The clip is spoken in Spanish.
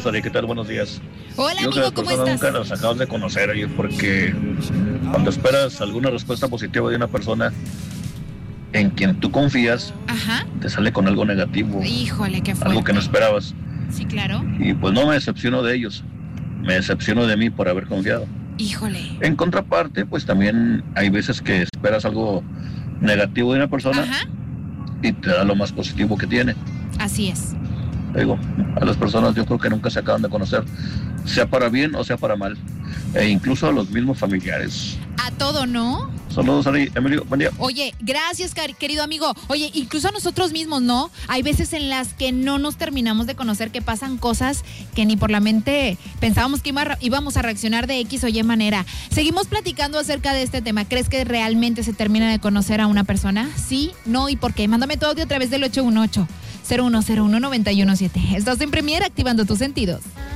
Sari, ¿qué tal? Buenos días. Hola, Yo amigo, que las ¿cómo personas estás? nunca las acabas de conocer, oye, porque cuando esperas alguna respuesta positiva de una persona en quien tú confías, Ajá. te sale con algo negativo, Híjole, qué algo que no fuerte. esperabas. Sí, claro. Y pues no me decepciono de ellos, me decepciono de mí por haber confiado. Híjole. En contraparte, pues también hay veces que esperas algo negativo de una persona Ajá. y te da lo más positivo que tiene. Así es. Digo, a las personas yo creo que nunca se acaban de conocer, sea para bien o sea para mal, e incluso a los mismos familiares. A todo, ¿no? Saludos, Ari, Emilio, buen día. Oye, gracias, querido amigo. Oye, incluso a nosotros mismos, ¿no? Hay veces en las que no nos terminamos de conocer, que pasan cosas que ni por la mente pensábamos que íbamos a reaccionar de X o Y manera. Seguimos platicando acerca de este tema. ¿Crees que realmente se termina de conocer a una persona? ¿Sí? ¿No? ¿Y por qué? Mándame tu audio a través del 818-0101-917. Estás en Premier, activando tus sentidos.